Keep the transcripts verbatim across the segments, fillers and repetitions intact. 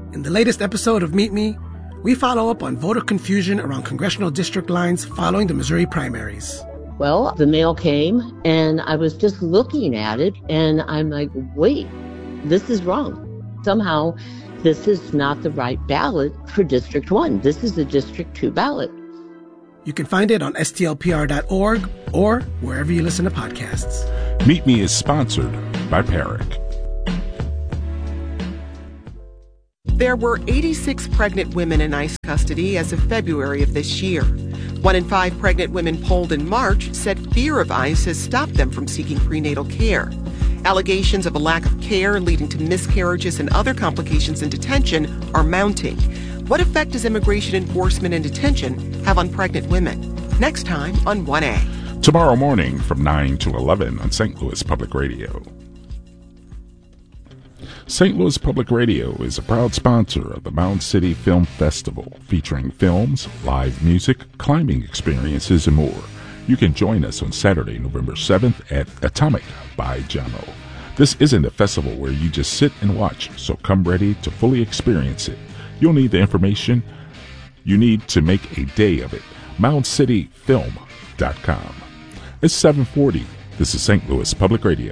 In the latest episode of Meet Me, we follow up on voter confusion around congressional district lines following the Missouri primaries. Well, the mail came, and I was just looking at it, and I'm like, wait, this is wrong. Somehow, this is not the right ballot for District one. This is the District two ballot. You can find it on S T L P R dot org or wherever you listen to podcasts. Meet Me is sponsored by Parrot. There were eighty-six pregnant women in ICE custody as of February of this year. One in five pregnant women polled in March said fear of ICE has stopped them from seeking prenatal care. Allegations of a lack of care leading to miscarriages and other complications in detention are mounting. What effect does immigration enforcement in detention have on pregnant women? Next time on one A. Tomorrow morning from nine to eleven on Saint Louis Public Radio. Saint Louis Public Radio is a proud sponsor of the Mound City Film Festival, featuring films, live music, climbing experiences, and more. You can join us on Saturday, November seventh at Atomic by Jamo. This isn't a festival where you just sit and watch, so come ready to fully experience it. You'll need the information you need to make a day of it. mound city film dot com. It's seven forty. This is Saint Louis Public Radio.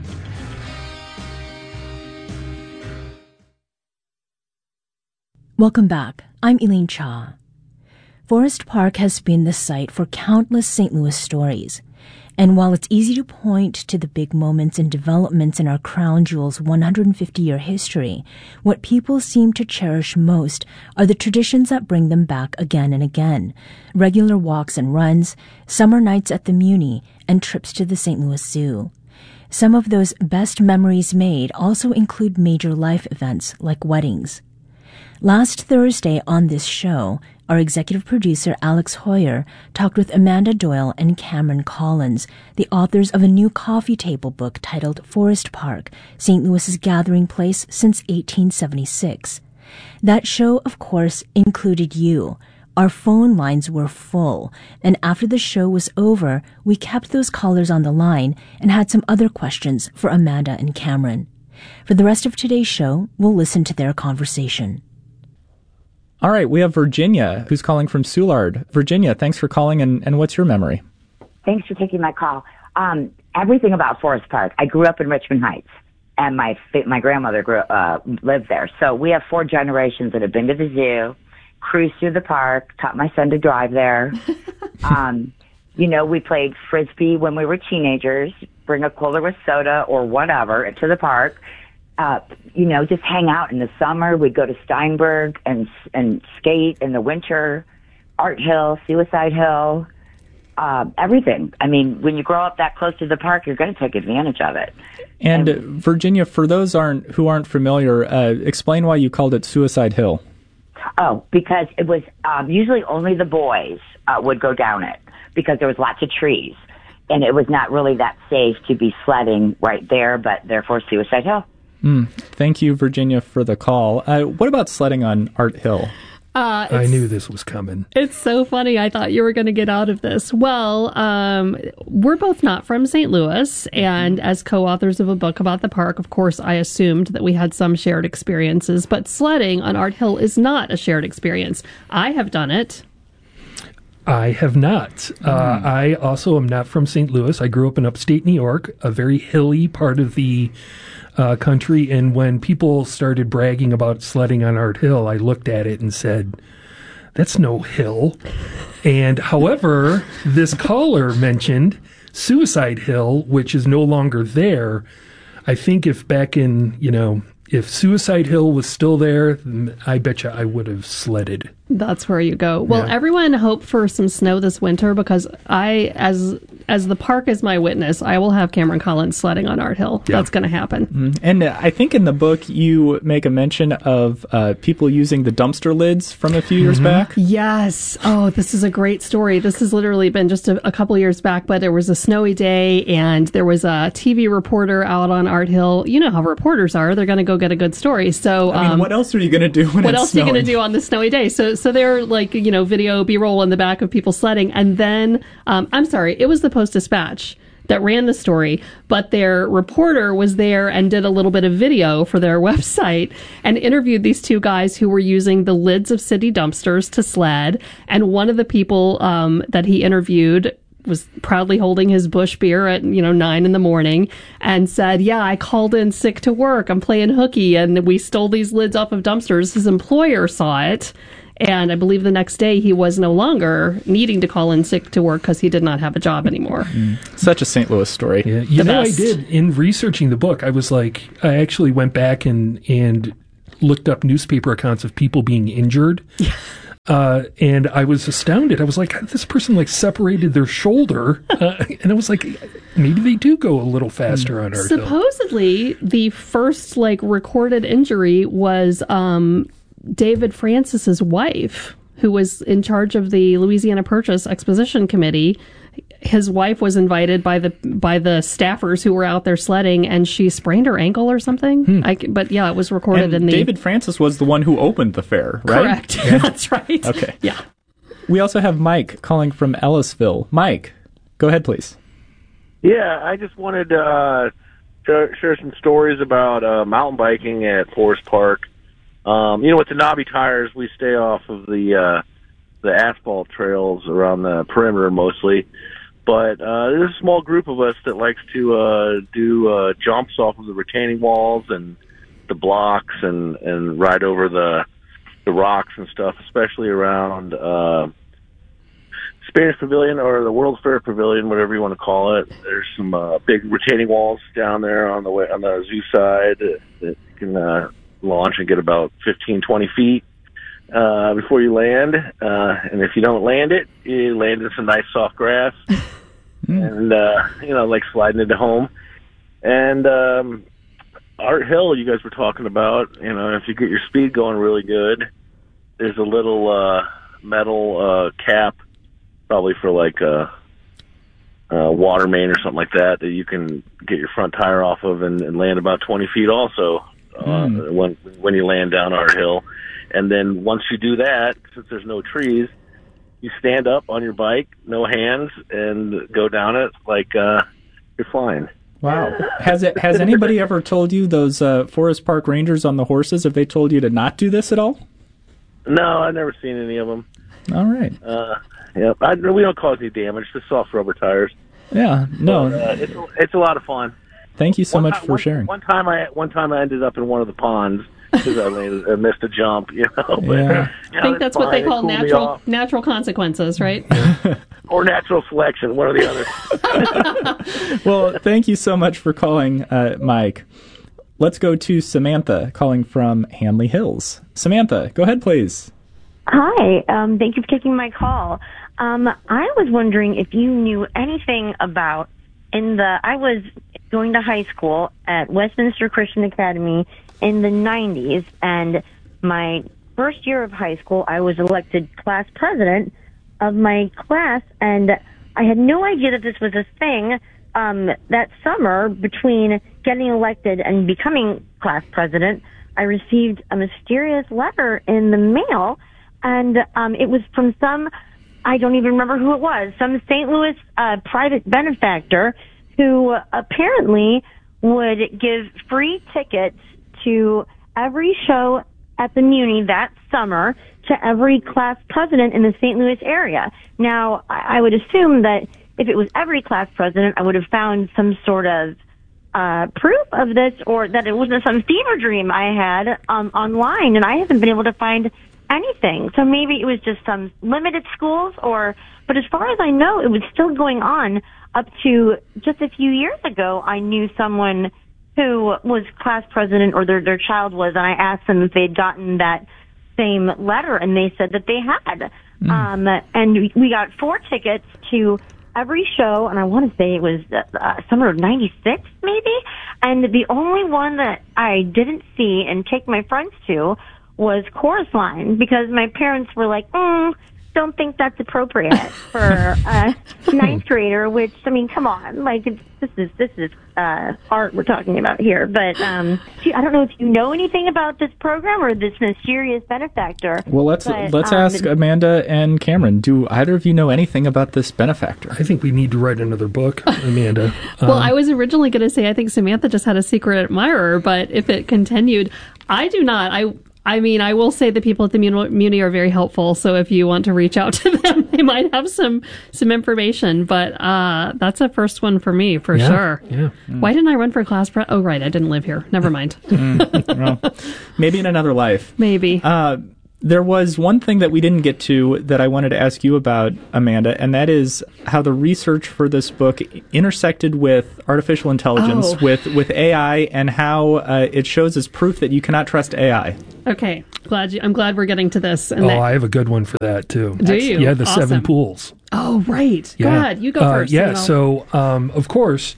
Welcome back. I'm Elaine Cha. Forest Park has been the site for countless Saint Louis stories. And while it's easy to point to the big moments and developments in our crown jewel's one hundred fifty year history, what people seem to cherish most are the traditions that bring them back again and again. Regular walks and runs, summer nights at the Muni, and trips to the Saint Louis Zoo. Some of those best memories made also include major life events like weddings. Last Thursday on this show, our executive producer Alex Hoyer talked with Amanda Doyle and Cameron Collins, the authors of a new coffee table book titled Forest Park, Saint Louis's gathering place since eighteen seventy-six. That show, of course, included you. Our phone lines were full, and after the show was over, we kept those callers on the line and had some other questions for Amanda and Cameron. For the rest of today's show, we'll listen to their conversation. All right, we have Virginia, who's calling from Soulard. Virginia, thanks for calling, and, and what's your memory? Thanks for taking my call. Um, everything about Forest Park. I grew up in Richmond Heights, and my my grandmother grew, uh, lived there. So we have four generations that have been to the zoo, cruised through the park, taught my son to drive there. um, you know, we played Frisbee when we were teenagers, bring a cooler with soda or whatever to the park. Uh, you know, just hang out in the summer. We'd go to Steinberg and and skate in the winter, Art Hill, Suicide Hill, uh, everything. I mean, when you grow up that close to the park, you're going to take advantage of it. And, and Virginia, for those aren't who aren't familiar, uh, explain why you called it Suicide Hill. Oh, because it was um, usually only the boys uh, would go down it because there was lots of trees. And it was not really that safe to be sledding right there, but therefore Suicide Hill. Mm, thank you, Virginia, for the call. Uh, what about sledding on Art Hill? Uh, I knew this was coming. It's so funny. I thought you were going to get out of this. Well, um, we're both not from Saint Louis, and as co-authors of a book about the park, of course, I assumed that we had some shared experiences, but sledding on Art Hill is not a shared experience. I have done it. I have not. Mm. Uh, I also am not from Saint Louis. I grew up in upstate New York, a very hilly part of the Uh, country, and when people started bragging about sledding on Art Hill, I looked at it and said, that's no hill. And however, this caller mentioned Suicide Hill, which is no longer there. I think if back in, you know, if Suicide Hill was still there, I bet you I would have sledded. That's where you go. Well, yeah. Everyone hope for some snow this winter because I, as as the park is my witness, I will have Cameron Collins sledding on Art Hill. Yeah. That's going to happen. Mm-hmm. And uh, I think in the book you make a mention of uh, people using the dumpster lids from a few years mm-hmm. back. Yes. Oh, this is a great story. This has literally been just a, a couple years back, but there was a snowy day and there was a T V reporter out on Art Hill. You know how reporters are. They're going to go get a good story. So, I mean, um, what else are you going to do when what it's else snowing? are you going to do on the snowy day? So, so they're like, you know, video B-roll in the back of people sledding. And then, um, I'm sorry, it was the Post-Dispatch that ran the story, but their reporter was there and did a little bit of video for their website and interviewed these two guys who were using the lids of city dumpsters to sled. And one of the people um, that he interviewed was proudly holding his Busch beer at, you know, nine in the morning and said, yeah, I called in sick to work. I'm playing hooky and we stole these lids off of dumpsters. His employer saw it. And I believe the next day he was no longer needing to call in sick to work because he did not have a job anymore. Mm. Such a Saint Louis story. Yeah, you The know, best. I did in researching the book. I was like, I actually went back and and looked up newspaper accounts of people being injured. Uh, and I was astounded. I was like, this person like separated their shoulder. Uh, and I was like, maybe they do go a little faster on Art Hill. Supposedly, the first like recorded injury was um, David Francis's wife, who was in charge of the Louisiana Purchase Exposition Committee. His wife was invited by the by the staffers who were out there sledding, and she sprained her ankle or something. Hmm. I, but yeah, it was recorded And in the David Francis was the one who opened the fair, right? correct. That's right. Okay. Yeah. We also have Mike calling from Ellisville. Mike, go ahead, please. Yeah, I just wanted to uh, share, share some stories about uh, mountain biking at Forest Park. Um, you know, with the knobby tires, we stay off of the uh, the asphalt trails around the perimeter mostly. But uh, there's a small group of us that likes to uh, do uh, jumps off of the retaining walls and the blocks and, and ride over the the rocks and stuff, especially around uh, Spanish Pavilion or the World's Fair Pavilion, whatever you want to call it. There's some uh, big retaining walls down there on the way, on the zoo side that, that you can uh, launch and get about fifteen, twenty feet uh, before you land. Uh, and if you don't land it, you land in some nice soft grass. And, uh, you know, like sliding into home. And um, Art Hill, you guys were talking about, you know, if you get your speed going really good, there's a little uh, metal uh, cap, probably for like a, a water main or something like that, that you can get your front tire off of and, and land about twenty feet also uh, mm. when when you land down Art Hill. And then once you do that, since there's no trees, you stand up on your bike, no hands, and go down it like uh, you're flying. Wow. Has it? Has anybody ever told you, those uh, Forest Park rangers on the horses, have they told you to not do this at all? No, I've never seen any of them. All right. Uh, yeah, I, we don't cause any damage, just soft rubber tires. Yeah, no. But, uh, it's, it's a lot of fun. Thank you so one much time, for one, sharing. One time, I one time I ended up in one of the ponds because I, landed, I missed a jump. You know, but, yeah. you know, I think that's what they call cooled me natural off. natural consequences, right? Or natural selection, one or the other. Well, thank you so much for calling, uh, Mike. Let's go to Samantha calling from Hanley Hills. Samantha, go ahead, please. Hi. Um, thank you for taking my call. Um, I was wondering if you knew anything about in the. I was going to high school at Westminster Christian Academy in the nineties, and my first year of high school, I was elected class president of my class, and I had no idea that this was a thing. Um, that summer, between getting elected and becoming class president, I received a mysterious letter in the mail, and um, it was from some, I don't even remember who it was, some Saint Louis uh, private benefactor who apparently would give free tickets to every show at the Muni that summer to every class president in the Saint Louis area. Now, I would assume that if it was every class president, I would have found some sort of uh, proof of this, or that it wasn't some fever dream I had um, online, and I haven't been able to find anything. So maybe it was just some limited schools, or, but as far as I know, it was still going on up to just a few years ago. I knew someone who was class president, or their, their child was, and I asked them if they'd gotten that same letter, and they said that they had. Mm. Um, and we got four tickets to every show, and I want to say it was uh, summer of ninety-six, maybe. And the only one that I didn't see and take my friends to was Chorus Line, because my parents were like, mm, don't think that's appropriate for a ninth grader. Which, I mean, come on, like it's, this is this is uh, art we're talking about here. But um, gee, I don't know if you know anything about this program or this mysterious benefactor. Well, let's but, let's um, ask Amanda and Cameron. Do either of you know anything about this benefactor? I think we need to write another book, Amanda. Well, Um, I was originally going to say I think Samantha just had a secret admirer, but if it continued, I do not. I I mean, I will say the people at the Muni Muni are very helpful. So if you want to reach out to them, they might have some some information. But uh, that's a first one for me for yeah, sure. Yeah. Why didn't I run for class pre- Oh, right, I didn't live here. Never mind. mm, well, maybe in another life. Maybe. Uh, there was one thing that we didn't get to that I wanted to ask you about, Amanda, and that is how the research for this book intersected with artificial intelligence, Oh. with, with A I, and how uh, it shows as proof that you cannot trust A I. Okay, glad you, I'm glad we're getting to this. And Oh, that, I have a good one for that, too. Do you? Yeah, the Awesome. seven pools. oh, right. Go Yeah. ahead. You go Uh, first. yeah, and I'll- so, um, of course,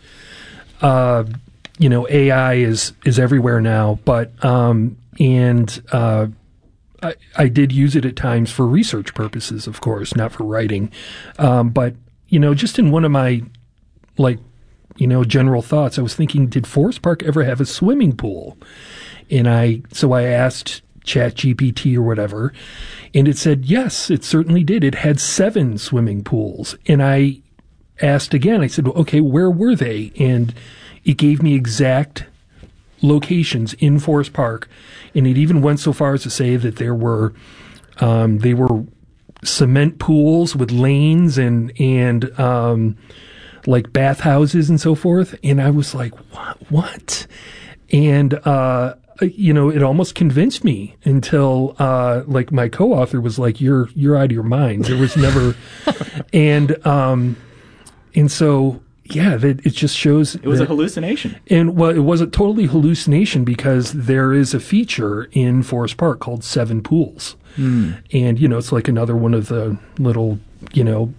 uh, you know, A I is, is everywhere now, but, um, and, uh, I, I did use it at times for research purposes, of course, not for writing. Um, but, you know, just in one of my, like, you know, general thoughts, I was thinking, did Forest Park ever have a swimming pool? And I, so I asked ChatGPT or whatever, and it said, yes, it certainly did. It had seven swimming pools. And I asked again, I said, well, okay, where were they? And it gave me exact locations in Forest Park. And it even went so far as to say that there were, um, they were cement pools with lanes and, and, um, like bathhouses and so forth. And I was like, what? What? And, uh, you know, it almost convinced me until, uh, like my co-author was like, you're, you're out of your mind. There was never, and, um, and so, yeah, that it just shows It was that, a hallucination. and well, it wasn't totally hallucination because there is a feature in Forest Park called Seven Pools. Mm. And, you know, it's like another one of the little, you know,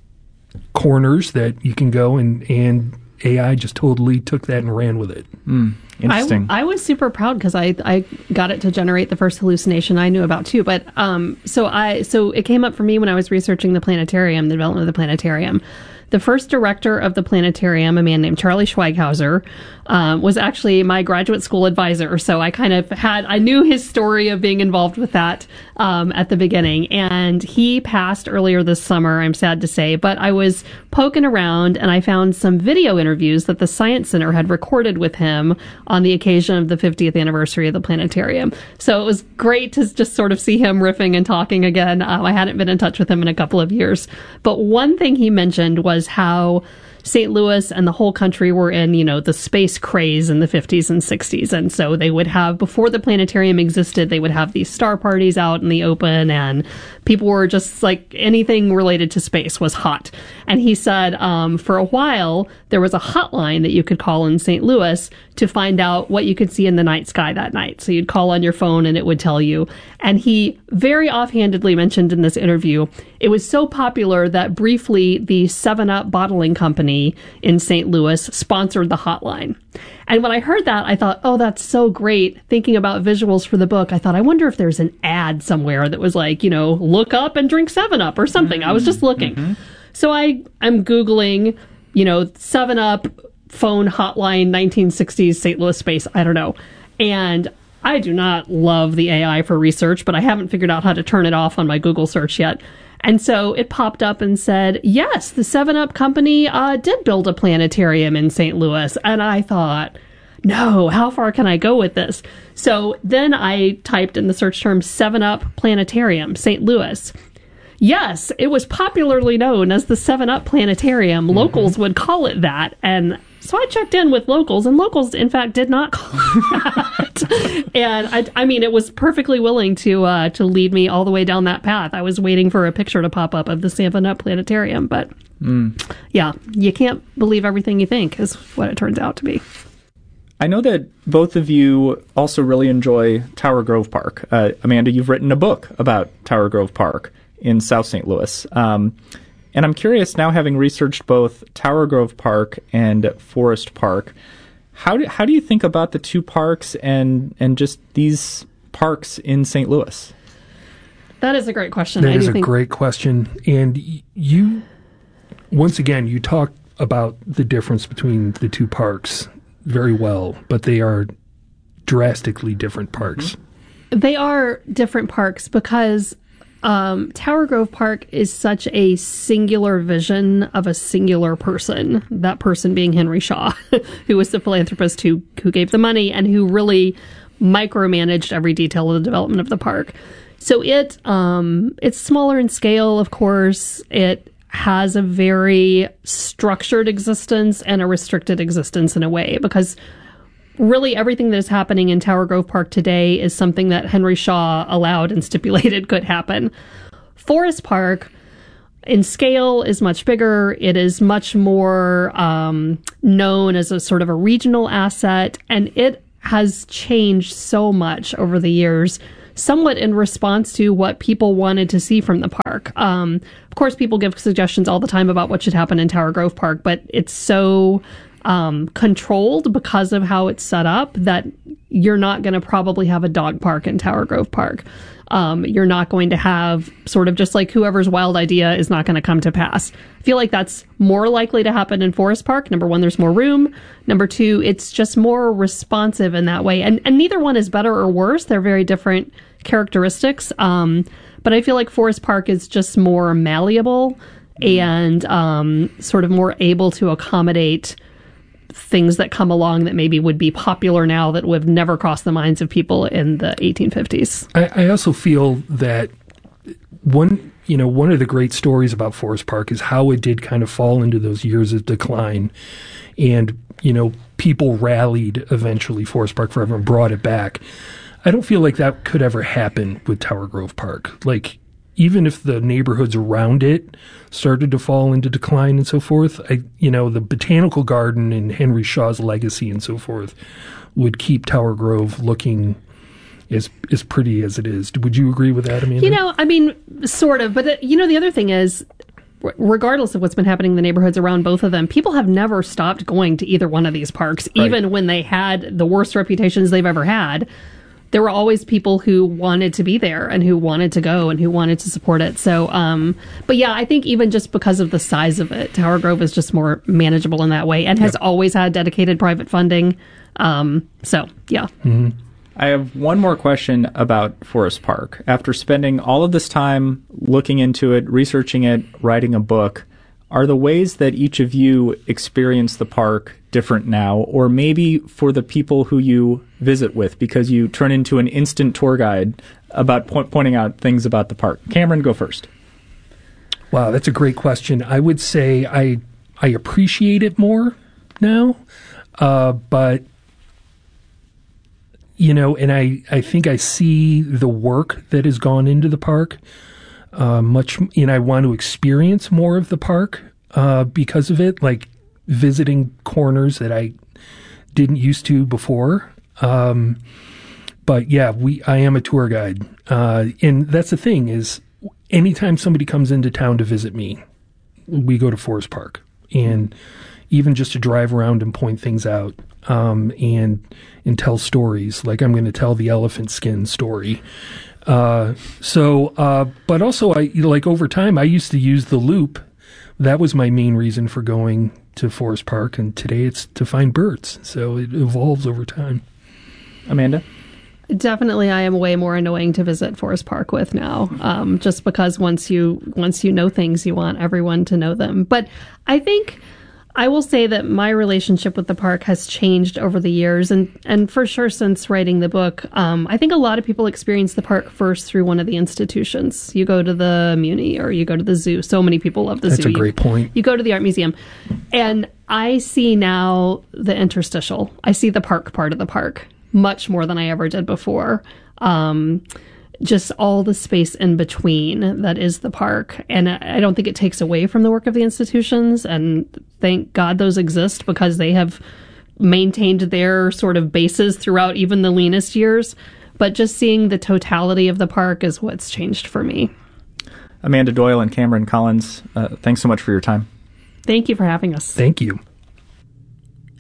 corners that you can go and, and A I just totally took that and ran with it. Mm. Interesting. I, I was super proud because I, I got it to generate the first hallucination I knew about too. But um, so I so it came up for me when I was researching the planetarium, the development of the planetarium. The first director of the planetarium, a man named Charlie Schweighauser, um, was actually my graduate school advisor. So I kind of had, I knew his story of being involved with that um, at the beginning. And he passed earlier this summer, I'm sad to say. But I was poking around and I found some video interviews that the Science Center had recorded with him on the occasion of the fiftieth anniversary of the planetarium. So it was great to just sort of see him riffing and talking again. Um, I hadn't been in touch with him in a couple of years. But one thing he mentioned was how Saint Louis and the whole country were in, you know, the space craze in the fifties and sixties. And so they would have, before the planetarium existed, they would have these star parties out in the open and people were just like, anything related to space was hot. And he said, um, for a while, there was a hotline that you could call in Saint Louis to find out what you could see in the night sky that night. So you'd call on your phone and it would tell you. And he very offhandedly mentioned in this interview, it was so popular that briefly the seven up bottling company in Saint Louis sponsored the hotline. And when I heard that, I thought, oh, that's so great. Thinking about visuals for the book, I thought, I wonder if there's an ad somewhere that was like, you know, look up and drink seven up or something. Mm-hmm. I was just looking. Mm-hmm. So I, I'm Googling, you know, seven up phone hotline nineteen sixties Saint Louis space. I don't know. And I do not love the A I for research, but I haven't figured out how to turn it off on my Google search yet. And so it popped up and said, yes, the seven up company uh, did build a planetarium in Saint Louis. And I thought, no, how far can I go with this? So then I typed in the search term seven up Planetarium, Saint Louis. Yes, it was popularly known as the seven up Planetarium. Mm-hmm. Locals would call it that. And so I checked in with locals, and locals, in fact, did not call it that. And I, I mean, it was perfectly willing to uh, to lead me all the way down that path. I was waiting for a picture to pop up of the seven up Planetarium. But mm. yeah, you can't believe everything you think is what it turns out to be. I know that both of you also really enjoy Tower Grove Park. Uh, Amanda, you've written a book about Tower Grove Park in South Saint Louis. Um, and I'm curious now, having researched both Tower Grove Park and Forest Park, how do, how do you think about the two parks and, and just these parks in Saint Louis? That is a great question. That I is do a think- great question. And y- you, once again, you talk about the difference between the two parks very well, but they are drastically different parks. They are different parks because um, Tower Grove Park is such a singular vision of a singular person, that person being Henry Shaw, who was the philanthropist who, who gave the money and who really micromanaged every detail of the development of the park. So it um, it's smaller in scale, of course. It has a very structured existence and a restricted existence in a way, because really everything that is happening in Tower Grove Park today is something that Henry Shaw allowed and stipulated could happen. Forest Park, in scale, is much bigger. It is much more um, known as a sort of a regional asset, and it has changed so much over the years, somewhat in response to what people wanted to see from the park. Um, of course, people give suggestions all the time about what should happen in Tower Grove Park, but it's so um, controlled because of how it's set up that you're not going to probably have a dog park in Tower Grove Park. Um, you're not going to have sort of just like whoever's wild idea is not going to come to pass. I feel like that's more likely to happen in Forest Park. Number one, there's more room. Number two, it's just more responsive in that way. And, and neither one is better or worse. They're very different characteristics. Um, but I feel like Forest Park is just more malleable and um, sort of more able to accommodate things that come along that maybe would be popular now that would have never crossed the minds of people in the eighteen fifties. I, I also feel that one, you know, one of the great stories about Forest Park is how it did kind of fall into those years of decline. And, you know, people rallied eventually Forest Park Forever and brought it back. I don't feel like that could ever happen with Tower Grove Park. Like, even if the neighborhoods around it started to fall into decline and so forth, I, you know, the Botanical Garden and Henry Shaw's legacy and so forth would keep Tower Grove looking as as pretty as it is. Would you agree with that, Amanda? You know, I mean, sort of. But, uh, you know, the other thing is, regardless of what's been happening in the neighborhoods around both of them, people have never stopped going to either one of these parks, right. Even when they had the worst reputations they've ever had. There were always people who wanted to be there and who wanted to go and who wanted to support it. So, um, but yeah, I think even just because of the size of it, Tower Grove is just more manageable in that way and has yep. always had dedicated private funding. Um, so, yeah. Mm-hmm. I have one more question about Forest Park. After spending all of this time looking into it, researching it, writing a book, are the ways that each of you experience the park different now, or maybe for the people who you visit with, because you turn into an instant tour guide about po- pointing out things about the park? Cameron, go first. Wow, that's a great question. I would say I I appreciate it more now, uh, but, you know, and I, I think I see the work that has gone into the park uh, much, and I want to experience more of the park uh, because of it, like visiting corners that I didn't used to before. Um, but yeah, we I am a tour guide, uh, and that's the thing is, anytime somebody comes into town to visit me, we go to Forest Park, and even just to drive around and point things out, um, and and tell stories. Like I'm going to tell the elephant skin story. Uh, so, uh, but also I like over time I used to use the loop. That was my main reason for going to Forest Park, and today it's to find birds. So it evolves over time. Amanda? Definitely, I am way more annoying to visit Forest Park with now, um, just because once you once you know things, you want everyone to know them. But I think I will say that my relationship with the park has changed over the years, and, and for sure since writing the book. Um, I think a lot of people experience the park first through one of the institutions. You go to the Muni or you go to the zoo. So many people love the That's zoo. That's a great point. You go to the art museum. And I see now the interstitial. I see the park part of the park much more than I ever did before. Um, just all the space in between that is the park. And I don't think it takes away from the work of the institutions. And thank God those exist, because they have maintained their sort of bases throughout even the leanest years. But just seeing the totality of the park is what's changed for me. Amanda Doyle and Cameron Collins, uh, thanks so much for your time. Thank you for having us. Thank you.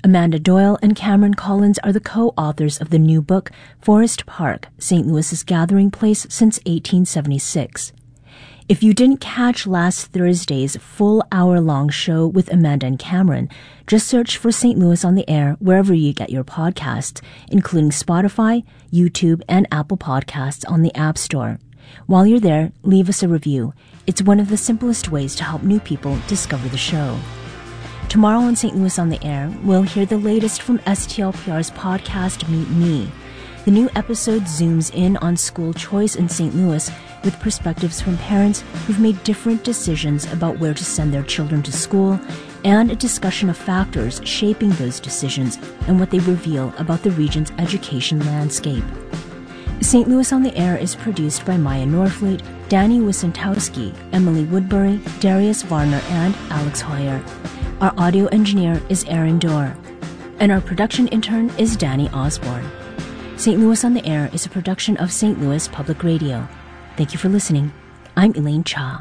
Amanda Doyle and Cameron Collins are the co-authors of the new book, Forest Park, Saint Louis's Gathering Place Since eighteen seventy-six. If you didn't catch last Thursday's full hour-long show with Amanda and Cameron, just search for Saint Louis on the Air wherever you get your podcasts, including Spotify, YouTube, and Apple Podcasts on the App Store. While you're there, leave us a review. It's one of the simplest ways to help new people discover the show. Tomorrow on Saint Louis on the Air, we'll hear the latest from S T L P R's podcast, Meet Me. The new episode zooms in on school choice in Saint Louis with perspectives from parents who've made different decisions about where to send their children to school, and a discussion of factors shaping those decisions and what they reveal about the region's education landscape. Saint Louis on the Air is produced by Maya Norfleet, Danny Wysentowski, Emily Woodbury, Darius Varner, and Alex Hoyer. Our audio engineer is Aaron Dorr, and our production intern is Danny Osborne. Saint Louis on the Air is a production of Saint Louis Public Radio. Thank you for listening. I'm Elaine Cha.